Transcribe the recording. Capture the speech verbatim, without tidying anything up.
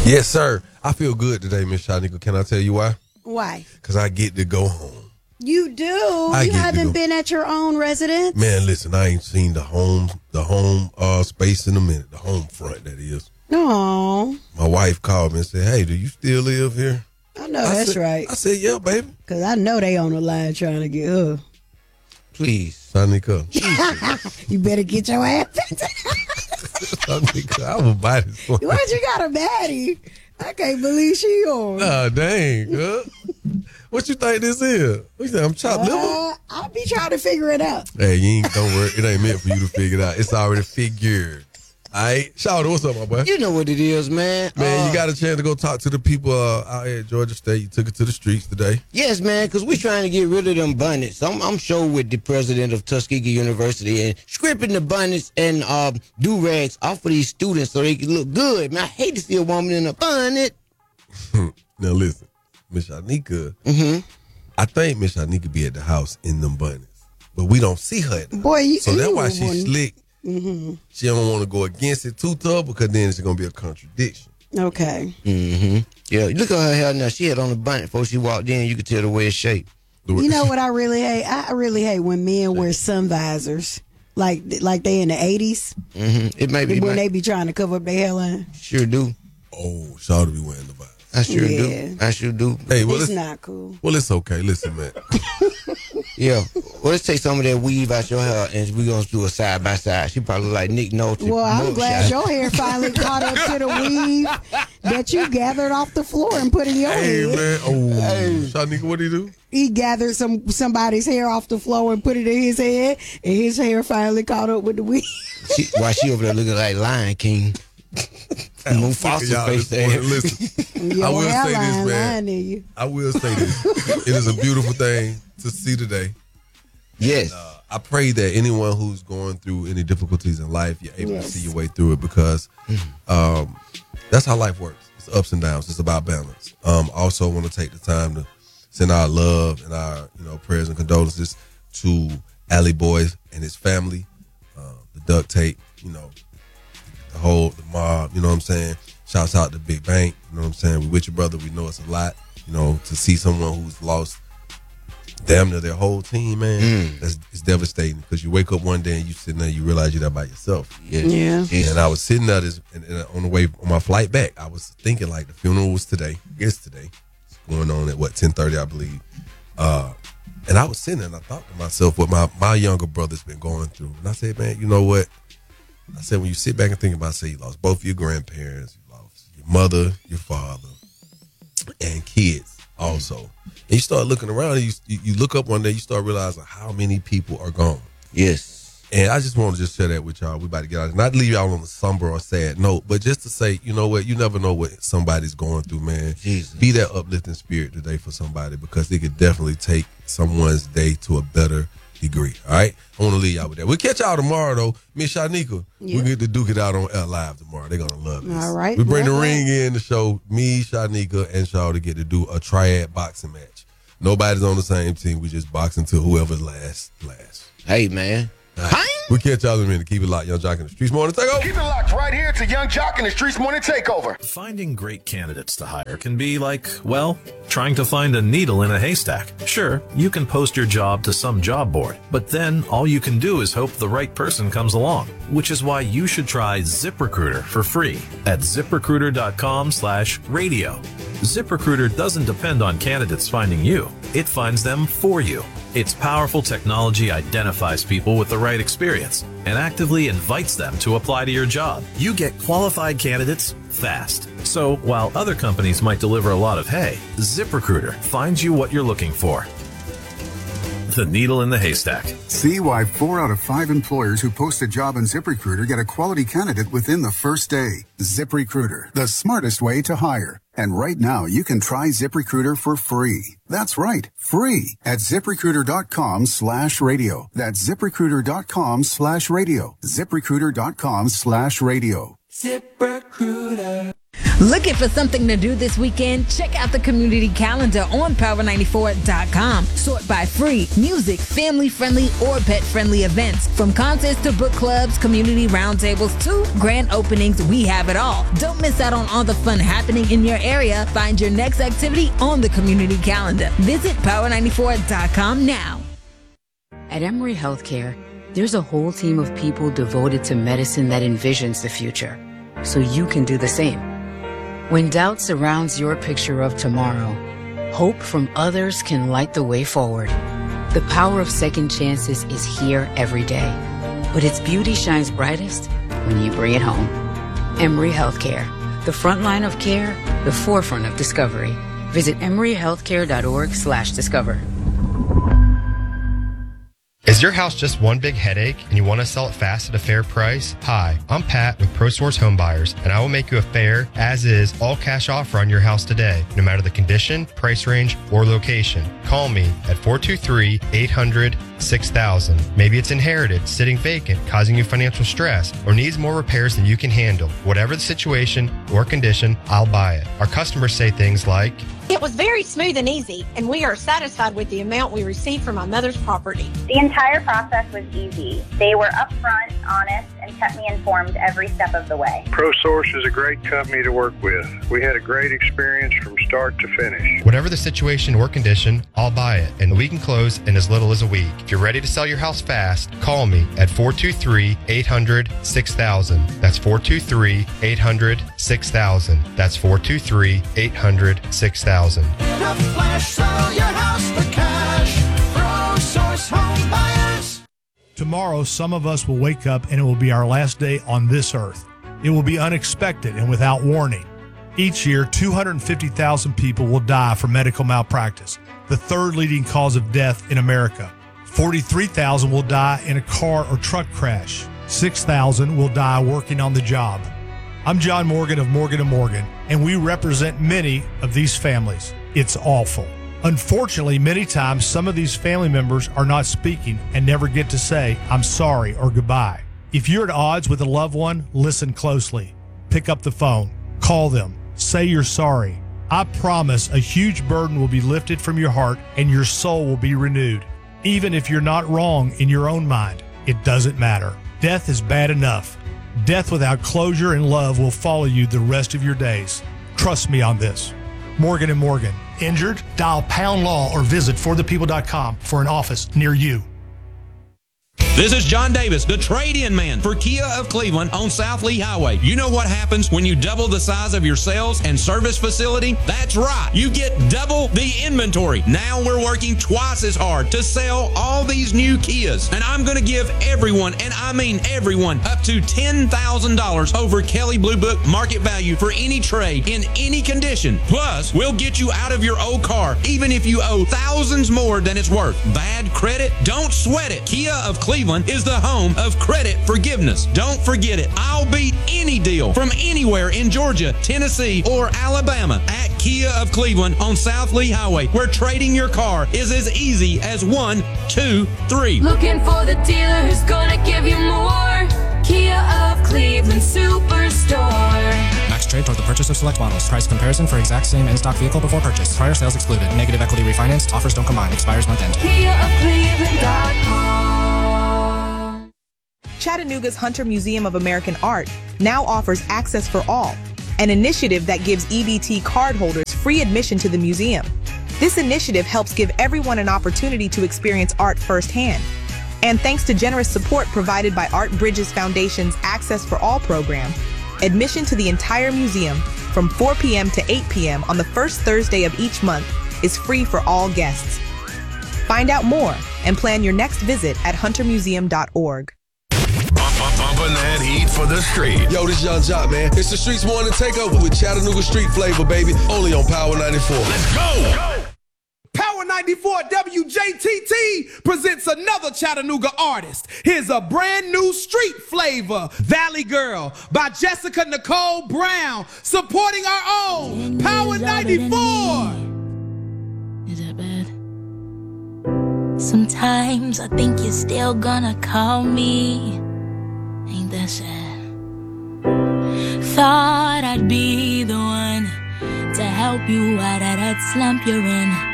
Yes, sir. I feel good today, Miss Shanika. Can I tell you why? Why? Because I get to go home. You do. I you get to haven't go. been at your own residence? Man, listen, I ain't seen the home, the home uh, space in a minute. The home front, that is. No. My wife called me and said, "Hey, do you still live here?" I know I that's said, right. I said, "Yeah, baby." Because I know they on the line trying to get her. Please, Shanika. You better get your ass. Shanika, I will buy this one. What you got a baddie? I can't believe she on. Nah, dang, girl. What you think this is? What you think, I'm chopped liver? Uh, I'll be trying to figure it out. Hey, you ain't, don't worry. It ain't meant for you to figure it out. It's already figured. All right? Shawty, what's up, my boy? You know what it is, man. Man, uh, you got a chance to go talk to the people uh, out here at Georgia State. You took it to the streets today. Yes, man, because we're trying to get rid of them bonnets. I'm, I'm sure with the president of Tuskegee University and stripping the bonnets and uh, do-rags off of these students so they can look good. Man, I hate to see a woman in a bonnet. Now, listen, Miss Shanika, Mm-hmm. I think Miss Shanika be at the house in them bonnets, but we don't see her at the Boy, you, So that's you why she wouldn't- slick. Mm-hmm. She don't want to go against it too tough because then it's going to be a contradiction. Okay. Mm-hmm. Yeah, look at her hair now. She had on the bonnet before she walked in. You could tell the way it's shaped. You know what I really hate? I really hate when men wear sun visors. Like like they in the eighties. Mm-hmm. It may be When my, they be trying to cover up their hairline. sure do. Oh, Shawty be wearing the visor. I sure Yeah. do. I sure do. Hey, well, It's it's, not cool. well, it's okay. Listen, man. Yeah. Well, let's take some of that weave out your hair and we're going to do a side by side. She probably like Nick Nolte. Well, I'm glad mugshot. your hair finally caught up to the weave that you gathered off the floor and put in your Hey, head. man. Oh, Shanika, what do you do? He gathered some somebody's hair off the floor and put it in his head, and his hair finally caught up with the weave. She, why she over there looking like Lion King? Mufasa Y'all face this morning. there. Listen, Your I will say hairline this, man. lying to you. I will say this. It is a beautiful thing to see today. Yes. Uh, I pray that anyone who's going through any difficulties in life, you're able Yes. to see your way through it because um, that's how life works. It's ups and downs. It's about balance. Um, also want to take the time to send our love and our you know prayers and condolences to Alley Boy and his family, uh, the duct tape, you know, the whole the mob. You know what I'm saying? Shouts out to Big Bank. You know what I'm saying? We with your brother. We know it's a lot. You know, to see someone who's lost damn near their whole team, man, Mm. that's it's devastating because you wake up one day and you sitting there, you realize you're there by yourself. Yeah. Yeah. And I was sitting there this, and, and on the way on my flight back, I was thinking like the funeral was today, yesterday, it's going on at what ten thirty, I believe. Uh, and I was sitting there and I thought to myself what my my younger brother's been going through, and I said, man, you know what? I said when you sit back and think about, say you lost both of your grandparents, you lost your mother, your father, and kids also. And you start looking around and you, you look up one day, you start realizing how many people are gone. Yes. And I just want to just share that with y'all. We about to get out. Not leave y'all on a somber or sad note, but just to say, you know what? You never know what somebody's going through, man. Jesus. Be that uplifting spirit today for somebody because it could definitely take someone's day to a better degree. All right? I want to leave y'all with that. We'll catch y'all tomorrow, though. Miss Shanika, Yeah. we get to duke it out on L Live tomorrow. They're going to love this. All right. We bring the Well, ring in the show. Me, Shanika, and Shaw to get to do a triad boxing match. Nobody's on the same team. We just box until whoever's last, last. Hey, man. All right. We'll catch y'all in a minute. Keep it locked. Young Jock in the Streets Morning Takeover. Keep it locked right here to Young Jock in the Streets Morning Takeover. Finding great candidates to hire can be like, well, trying to find a needle in a haystack. Sure, you can post your job to some job board, but then all you can do is hope the right person comes along, which is why you should try ZipRecruiter for free at ZipRecruiter.com slash radio. ZipRecruiter doesn't depend on candidates finding you. It finds them for you. Its powerful technology identifies people with the right experience and actively invites them to apply to your job. You get qualified candidates fast. So while other companies might deliver a lot of hay, ZipRecruiter finds you what you're looking for. The needle in the haystack. See why four out of five employers who post a job on ZipRecruiter get a quality candidate within the first day. ZipRecruiter, the smartest way to hire. And right now, you can try ZipRecruiter for free. That's right, free at ZipRecruiter.com slash radio. That's ZipRecruiter.com slash radio. ZipRecruiter.com slash radio. ZipRecruiter. Looking for something to do this weekend? Check out the community calendar on power ninety-four dot com. Sort by free, music, family-friendly, or pet-friendly events. From concerts to book clubs, community roundtables, to grand openings, we have it all. Don't miss out on all the fun happening in your area. Find your next activity on the community calendar. Visit power ninety-four dot com now. At Emory Healthcare, there's a whole team of people devoted to medicine that envisions the future, so you can do the same. When doubt surrounds your picture of tomorrow, hope from others can light the way forward. The power of second chances is here every day, but its beauty shines brightest when you bring it home. Emory Healthcare, the front line of care, the forefront of discovery. Visit emory healthcare dot org slash discover. Is your house just one big headache and you want to sell it fast at a fair price? Hi, I'm Pat with ProSource Home Buyers, and I will make you a fair, as-is, all-cash offer on your house today, no matter the condition, price range, or location. Call me at four two three, eight hundred, six thousand. Maybe it's inherited, sitting vacant, causing you financial stress, or needs more repairs than you can handle. Whatever the situation or condition, I'll buy it. Our customers say things like, "It was very smooth and easy, and we are satisfied with the amount we received from my mother's property." The entire process was easy. They were upfront, honest, and kept me informed every step of the way. ProSource is a great company to work with. We had a great experience from start to finish. Whatever the situation or condition, I'll buy it, and we can close in as little as a week. If you're ready to sell your house fast, call me at four two three, eight hundred, six thousand. That's four two three, eight hundred, six thousand. That's four two three, eight hundred, six thousand. Flash, sell your house for cash. ProSource Home Buyers. Tomorrow, some of us will wake up and it will be our last day on this earth. It will be unexpected and without warning. Each year, two hundred fifty thousand people will die from medical malpractice, the third leading cause of death in America. forty-three thousand will die in a car or truck crash. six thousand will die working on the job. I'm John Morgan of Morgan and Morgan, and we represent many of these families. It's awful. Unfortunately, many times some of these family members are not speaking and never get to say, "I'm sorry" or "goodbye." If you're at odds with a loved one, listen closely. Pick up the phone. Call them. Say you're sorry. I promise a huge burden will be lifted from your heart and your soul will be renewed. Even if you're not wrong in your own mind, it doesn't matter. Death is bad enough. Death without closure and love will follow you the rest of your days. Trust me on this. Morgan and Morgan. Injured? Dial pound law or visit for the people dot com for an office near you. This is John Davis, the trade-in man for Kia of Cleveland on South Lee Highway. You know what happens when you double the size of your sales and service facility? That's right. You get double the inventory. Now we're working twice as hard to sell all these new Kias. And I'm going to give everyone, and I mean everyone, up to ten thousand dollars over Kelley Blue Book market value for any trade in any condition. Plus, we'll get you out of your old car, even if you owe thousands more than it's worth. Bad credit? Don't sweat it. Kia of Cleveland is the home of credit forgiveness. Don't forget it. I'll beat any deal from anywhere in Georgia, Tennessee, or Alabama at Kia of Cleveland on South Lee Highway, where trading your car is as easy as one, two, three. Looking for the dealer who's gonna give you more. Kia of Cleveland Superstore. Max trade toward the purchase of select models. Price comparison for exact same in-stock vehicle before purchase. Prior sales excluded. Negative equity refinanced. Offers don't combine. Expires month end. Kia of Cleveland dot com. Chattanooga's Hunter Museum of American Art now offers Access for All, an initiative that gives E B T cardholders free admission to the museum. This initiative helps give everyone an opportunity to experience art firsthand. And thanks to generous support provided by Art Bridges Foundation's Access for All program, admission to the entire museum from four p.m. to eight p.m. on the first Thursday of each month is free for all guests. Find out more and plan your next visit at hunter museum dot org. Bumping that heat for the street. Yo, this Young Jock, man. It's the Streets Morning Takeover with Chattanooga Street Flavor, baby. Only on Power ninety-four. Let's go! Power ninety-four W J T T presents another Chattanooga artist. Here's a brand new street flavor, Valley Girl by Jessica Nicole Brown, supporting our own Power ninety-four. Is that bad? Sometimes I think you're still gonna call me. Ain't that sad? Thought I'd be the one to help you out of that slump you're in.